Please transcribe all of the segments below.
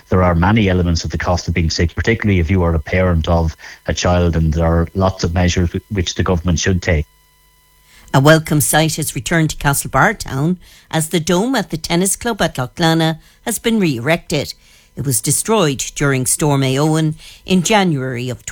there are many elements of the cost of being sick, particularly if you are a parent of a child, and there are lots of measures which the government should take. A welcome sight has returned to Castlebar town as the dome at the tennis club at Loughlana has been re-erected. It was destroyed during Storm Éowyn in January of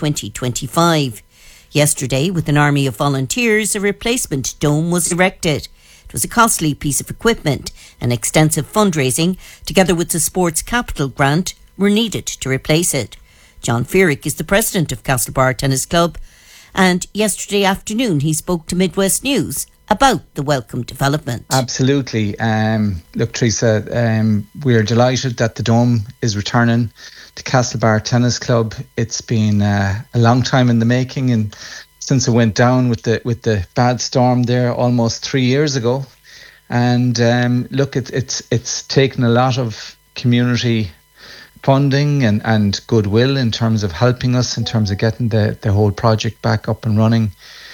2025. Yesterday, with an army of volunteers, a replacement dome was erected. It was a costly piece of equipment, and extensive fundraising, together with the Sports Capital grant, were needed to replace it. John Fearick is the president of Castlebar Tennis Club, and yesterday afternoon he spoke to Midwest News about the welcome development. Absolutely. Look, Teresa, we're delighted that the dome is returning to Castlebar Tennis Club. It's been a long time in the making, and since it went down with the bad storm there almost 3 years ago. And look, it's taken a lot of community funding and goodwill in terms of helping us, in terms of getting the whole project back up and running.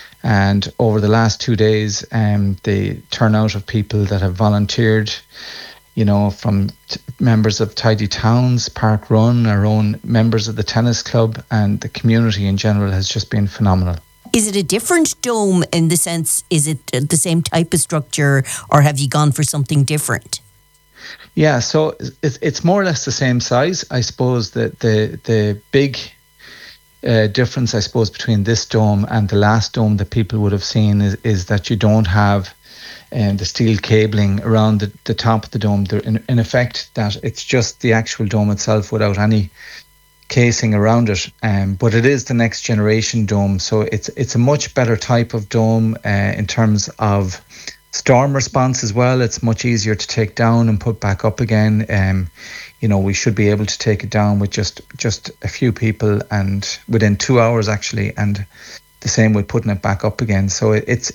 And over the last 2 days, the turnout of people that have volunteered, you know, from members of Tidy Towns, Park Run, our own members of the tennis club, and the community in general has just been phenomenal. Is it a different dome in the sense, is it the same type of structure, or have you gone for something different? Yeah, so it's more or less the same size. I suppose that the big difference, I suppose, between this dome and the last dome that people would have seen is that you don't have the steel cabling around the top of the dome. In effect, that it's just the actual dome itself without any casing around it. But it is the next generation dome, so it's a much better type of dome in terms of storm response as well. It's much easier to take down and put back up again. You know, we should be able to take it down with just a few people, and within 2 hours actually, and the same with putting it back up again. So it's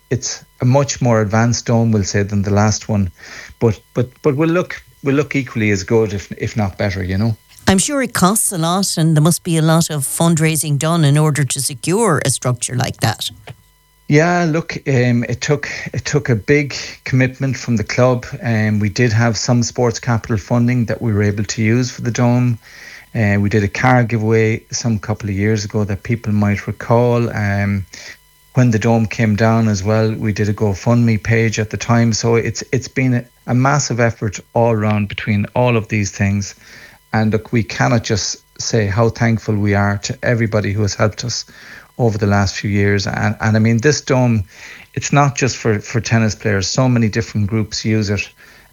a much more advanced dome, we'll say, than the last one, but will look equally as good, if not better, you know. I'm sure it costs a lot, and there must be a lot of fundraising done in order to secure a structure like that. Yeah, look, it took a big commitment from the club. We did have some Sports Capital funding that we were able to use for the dome. We did a car giveaway some couple of years ago that people might recall. When the dome came down as well, we did a GoFundMe page at the time. So it's been a massive effort all around between all of these things. And look, we cannot just say how thankful we are to everybody who has helped us over the last few years. And I mean, this dome, it's not just for tennis players. So many different groups use it.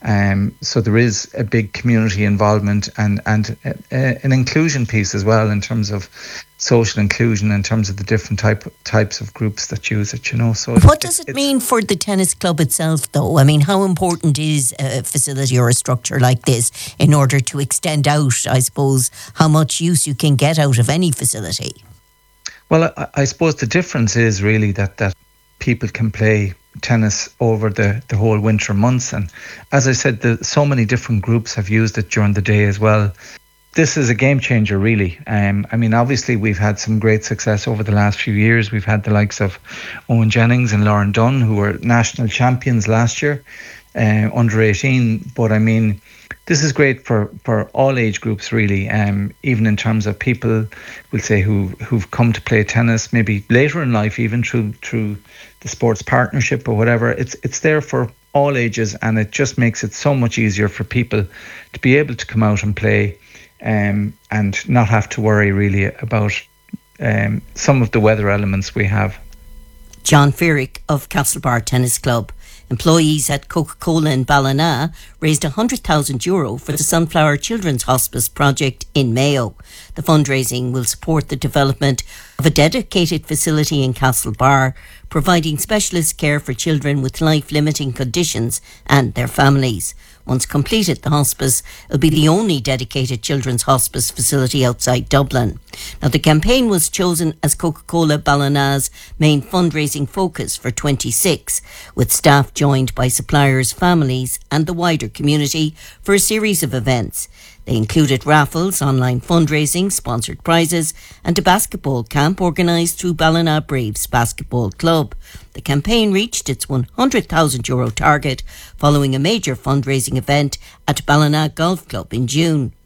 So there is a big community involvement and an inclusion piece as well, in terms of social inclusion, in terms of the different types of groups that use it, you know. So what does it mean for the tennis club itself, though? I mean, how important is a facility or a structure like this in order to extend out, I suppose, how much use you can get out of any facility? Well, I suppose the difference is really that people can play tennis over the whole winter months. And as I said, so many different groups have used it during the day as well. This is a game changer, really. I mean, obviously, we've had some great success over the last few years. We've had the likes of Owen Jennings and Lauren Dunn, who were national champions last year, under 18. But I mean, this is great for all age groups, really. Even in terms of people, we'll say, who've come to play tennis maybe later in life, even through the sports partnership or whatever. It's there for all ages, and it just makes it so much easier for people to be able to come out and play, and not have to worry really about some of the weather elements we have. John Fearick of Castlebar Tennis Club. Employees at Coca-Cola in Ballina raised €100,000 for the Sunflower Children's Hospice project in Mayo. The fundraising will support the development of a dedicated facility in Castlebar, providing specialist care for children with life-limiting conditions and their families. Once completed, the hospice will be the only dedicated children's hospice facility outside Dublin. Now, the campaign was chosen as Coca-Cola Ballina's main fundraising focus for 26, with staff joined by suppliers, families and the wider community for a series of events. They included raffles, online fundraising, sponsored prizes and a basketball camp organised through Ballina Braves Basketball Club. The campaign reached its €100,000 target following a major fundraising event at Ballina Golf Club in June.